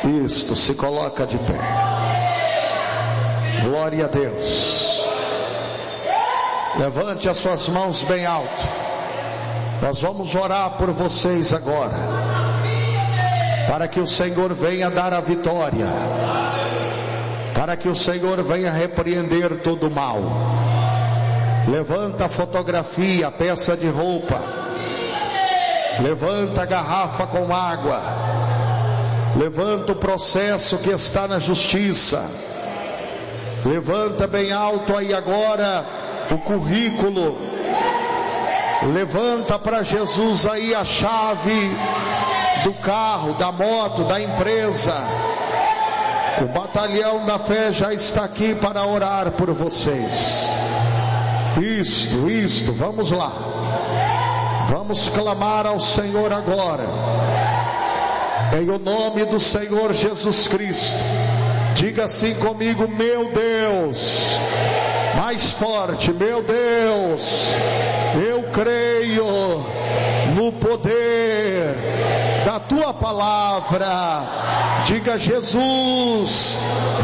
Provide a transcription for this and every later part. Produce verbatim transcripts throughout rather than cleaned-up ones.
Isto, se coloca de pé. Glória a Deus. Levante as suas mãos bem alto. Nós vamos orar por vocês agora, para que o Senhor venha dar a vitória, para que o Senhor venha repreender todo o mal. Levanta a fotografia, a peça de roupa, levanta a garrafa com água, levanta o processo que está na justiça, levanta bem alto aí agora o currículo, levanta para Jesus aí a chave do carro, da moto, da empresa. O batalhão da fé já está aqui para orar por vocês. Isto, isto, vamos lá. Vamos clamar ao Senhor agora, em o nome do Senhor Jesus Cristo. Diga assim comigo: meu Deus. Mais forte: meu Deus, eu creio no poder da tua palavra. Diga: Jesus,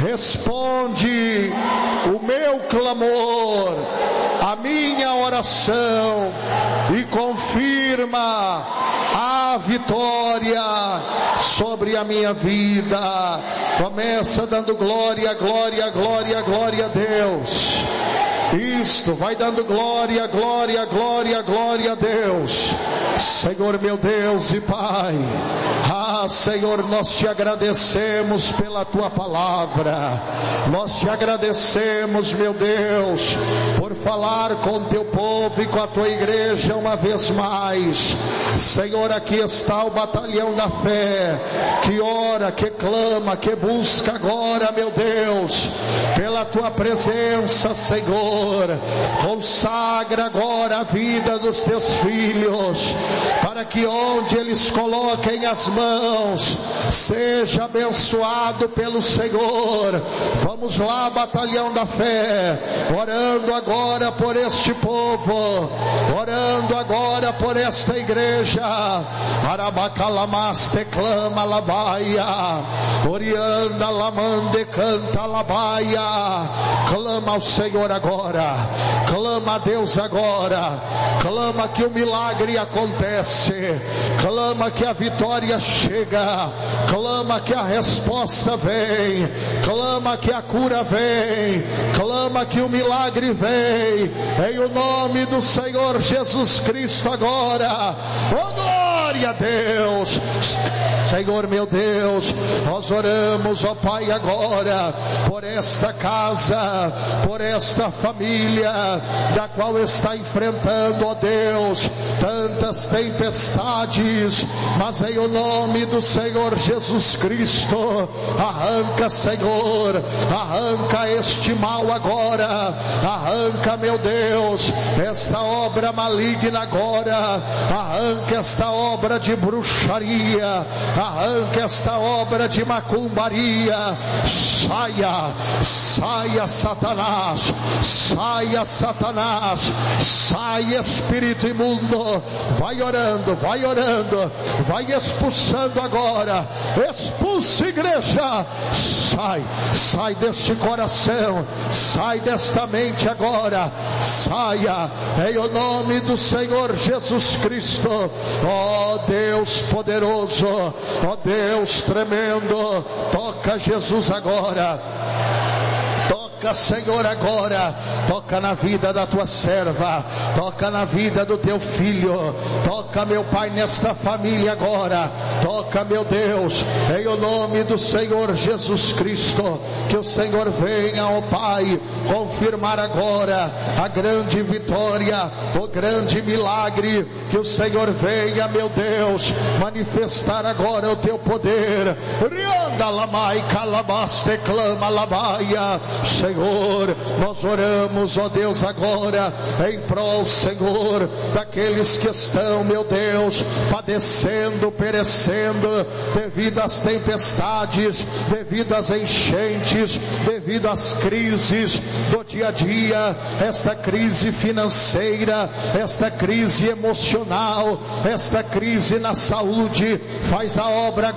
responde o meu clamor, a minha oração, e confirma a vitória sobre a minha vida. Começa dando glória, glória, glória, glória a Deus. Isto, vai dando glória, glória, glória, glória a Deus. Senhor meu Deus e Pai, ah Senhor, nós te agradecemos pela tua palavra. Nós te agradecemos, meu Deus, por falar com teu povo e com a tua igreja uma vez mais. Senhor, aqui está o batalhão da fé, que ora, que clama, que busca agora, meu Deus, pela tua presença, Senhor. Consagra agora a vida dos teus filhos, para que onde eles coloquem as mãos, seja abençoado pelo Senhor. Vamos lá, batalhão da fé, orando agora por este povo, orando agora por esta igreja. Arabacalamaste clama labaia, orianda lamande canta labaia. Clama ao Senhor agora. Clama a Deus agora. Clama que o milagre acontece. Clama que a vitória chega. Clama que a resposta vem. Clama que a cura vem. Clama que o milagre vem. Em o nome do Senhor Jesus Cristo agora. Oh, glória a Deus. Senhor meu Deus, nós oramos, ó Pai, agora por esta casa, por esta família, da qual está enfrentando, ó Deus, tantas tempestades, mas em o nome do Senhor Jesus Cristo, arranca, Senhor, arranca este mal agora, arranca, meu Deus, esta obra maligna agora, arranca esta obra de bruxaria, arranca esta obra de macumbaria. Saia, saia Satanás, saia Satanás, saia espírito imundo. Vai orando, vai orando, vai expulsando agora. Expulse, igreja. Sai, sai deste coração, sai desta mente agora. Saia em o nome do Senhor Jesus Cristo. Ó Deus poderoso, ó Deus tremendo, toca Jesus agora. Toca, Senhor, agora. Toca na vida da tua serva. Toca na vida do teu filho. Toca, meu Pai, nesta família agora. Toca, meu Deus, em o nome do Senhor Jesus Cristo. Que o Senhor venha, ó Pai, confirmar agora a grande vitória, o grande milagre. Que o Senhor venha, meu Deus, manifestar agora o teu poder. Rianda lamai calabaste clama labaia. Senhor, nós oramos, ó Deus, agora em prol, Senhor, daqueles que estão, meu Deus, padecendo, perecendo, devido às tempestades, devido às enchentes, devido às crises do dia a dia, esta crise financeira, esta crise emocional, esta crise na saúde. Faz a obra